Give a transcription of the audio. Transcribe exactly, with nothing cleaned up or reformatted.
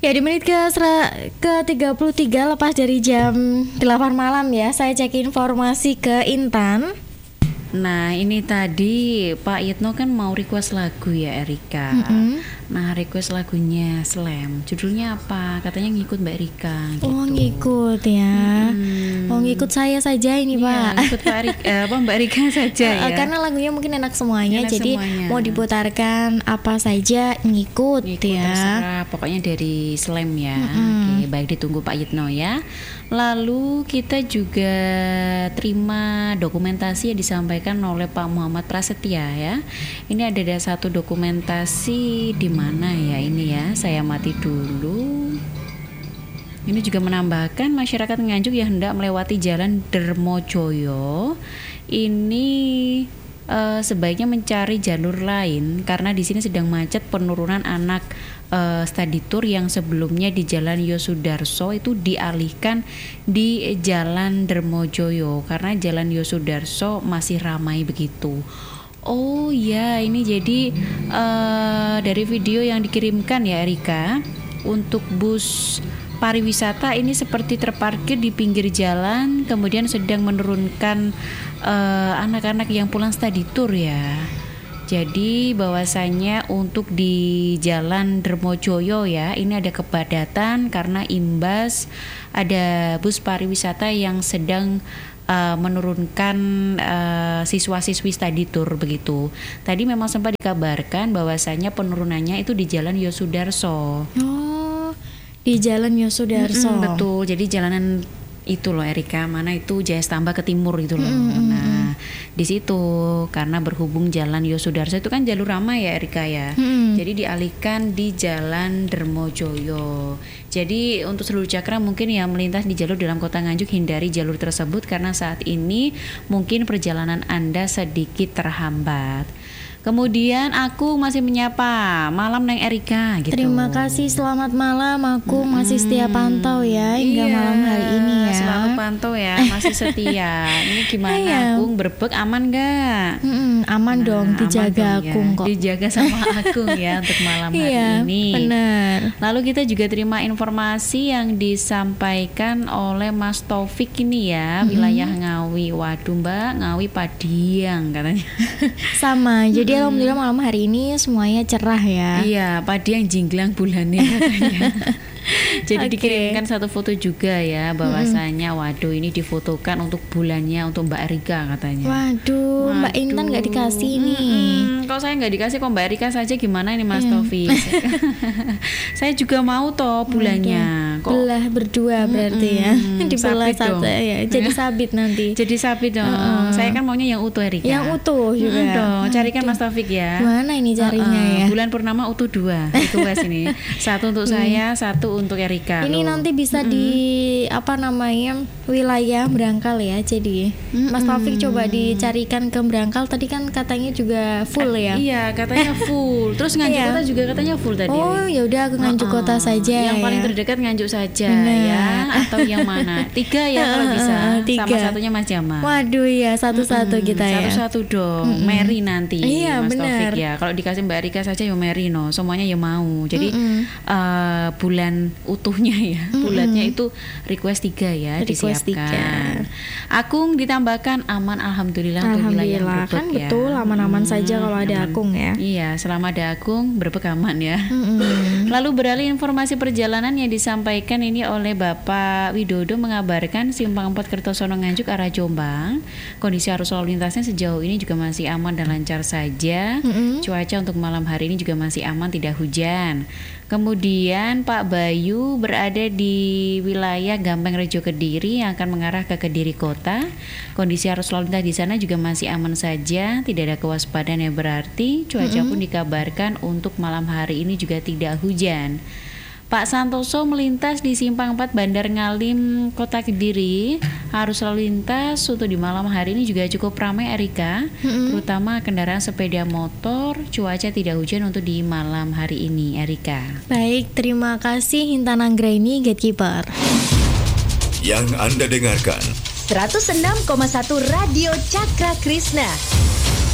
Ya di menit ke sera- ke tiga puluh tiga lepas dari jam delapan malam ya, saya cek informasi ke Intan. Nah ini tadi Pak Yitno kan mau request lagu ya Erika. Mm-mm. Nah request lagunya Slam. Judulnya apa? Katanya ngikut Mbak Erika gitu. Oh ngikut ya. Hmm. Oh ngikut saya saja ini Iya, Pak. ngikut Pak Erika, eh, apa Mbak Erika saja Uh, ya. Karena lagunya mungkin enak semuanya, Enak jadi semuanya. mau diputarkan apa saja ngikut, Ngikut ya. terserah, pokoknya dari Slam ya. Mm-mm. Oke, baik ditunggu Pak Yitno ya. Lalu kita juga terima dokumentasi yang disampaikan oleh Pak Muhammad Prasetya ya. Ini ada ada satu dokumentasi di mana ya ini ya. Saya mati dulu. Ini juga menambahkan masyarakat Nganjuk yang hendak melewati jalan Dermojoyo ini eh, sebaiknya mencari jalur lain karena di sini sedang macet penurunan anak eh, study tour yang sebelumnya di Jalan Yosudarso itu dialihkan di Jalan Dermojoyo karena Jalan Yosudarso masih ramai begitu. Oh ya, ini jadi eh, dari video yang dikirimkan ya Erika, untuk bus pariwisata ini seperti terparkir di pinggir jalan, kemudian sedang menurunkan uh, anak-anak yang pulang study tour ya. Jadi bahwasanya untuk di Jalan Dermojoyo ya, ini ada kepadatan karena imbas ada bus pariwisata yang sedang uh, menurunkan uh, siswa-siswi study tour begitu. Tadi memang sempat dikabarkan bahwasanya penurunannya itu di Jalan Yosudarso. Oh, di Jalan Yosudarso. Mm-mm, betul. Jadi jalanan itu loh Erika, mana itu Jaya Stamba ke timur itu loh. Mm-mm. Nah, di situ karena berhubung Jalan Yosudarso itu kan jalur ramai ya Erika ya. Mm-mm. Jadi dialihkan di Jalan Dermojoyo. Jadi untuk seluruh cakra mungkin yang melintas di jalur dalam kota Nganjuk hindari jalur tersebut karena saat ini mungkin perjalanan Anda sedikit terhambat. Kemudian aku masih menyapa malam Neng Erika gitu. Terima kasih, selamat malam. Aku hmm, masih setia pantau ya hingga iya, malam hari ini ya. Selalu pantau ya, masih setia. Ini gimana Iya. Agung berbek aman gak? Mm-mm, aman Nah, dong, dijaga aman dong Agung ya. kok. Dijaga sama Agung ya untuk malam hari Iya, ini. benar. Lalu kita juga terima informasi yang disampaikan oleh Mas Taufik ini ya, Mm-hmm. wilayah Ngawi. Waduh Mbak, Ngawi Padiang katanya. Sama, jadi alhamdulillah malam hari ini semuanya cerah ya. Iya, Padiang jinglang bulannya katanya. Jadi Oke. dikirimkan satu foto juga ya, bahwasanya waduh ini difotokan untuk bulannya untuk Mbak Erika katanya. Waduh, Mbak Intan nggak dikasih nih. Mm-mm. Kalau saya nggak dikasih, kok Mbak Erika saja gimana ini Mas Iya. Taufik? Saya juga mau toh bulannya. Kok Belah berdua berarti ya. Mm-mm, Dibelah sabit satu dong. ya. Jadi sabit nanti. jadi sabit dong. Uh-uh. Saya kan maunya yang utuh Erika. Yang utuh juga. Mm-mm dong. Nah, Carikan itu. Mas Taufik ya. Gimana ini carinya Uh-uh. ya? Bulan purnama utuh dua. Itu wes ini. Satu untuk saya, satu untuk Erika. Ini loh. nanti bisa di apa namanya wilayah Berangkal ya. Jadi Mas Taufik coba dicarikan ke Berangkal. Tadi kan katanya juga full ya. Iya, katanya full. Terus Nganjuk Iya. Kota juga katanya full tadi. Oh ya udah aku Nganjuk Uh-uh. Kota saja. Yang paling ya. terdekat Nganjuk saja Benar. ya, atau yang mana? Tiga ya kalau bisa. Tiga. Sama satunya Mas Jamal. Waduh ya satu-satu Mm-mm, kita ya. Satu-satu dong. Mary nanti Iya, Mas benar. Taufik ya. Kalau dikasih Mbak Rika saja ya Mary no. Semuanya ya mau. Jadi Mm-mm. eh, bulan utuhnya ya. Bulannya itu request tiga ya, Request disiapkan. Agung ditambahkan aman alhamdulillah, untuk wilayah Alhamdulillah Brebek kan ya. betul aman-aman Hmm, saja kalau ada aman. Agung ya. Iya, selama ada Agung Brebek aman ya. Mm-mm. Lalu beralih informasi perjalanan yang disampaikan ini oleh Bapak Widodo mengabarkan simpang empat Kertosono Nganjuk arah Jombang. Kondisi arus lalu lintasnya sejauh ini juga masih aman dan lancar saja. Mm-mm. Cuaca untuk malam hari ini juga masih aman, tidak hujan. Kemudian Pak Bayu berada di wilayah Gampeng Rejo Kediri yang akan mengarah ke Kediri Kota. Kondisi arus lalu lintas di sana juga masih aman saja, tidak ada kewaspadaan yang berarti. Cuaca pun dikabarkan untuk malam hari ini juga tidak hujan. Pak Santoso melintas di Simpang empat Bandar Ngalim, Kota Kediri. Arus lalu lintas untuk di malam hari ini juga cukup ramai Erika, terutama kendaraan sepeda motor. Cuaca tidak hujan untuk di malam hari ini Erika. Baik, terima kasih Intan Anggraini, Gatekeeper. Yang Anda dengarkan seratus enam koma satu Radio Cakra Krishna.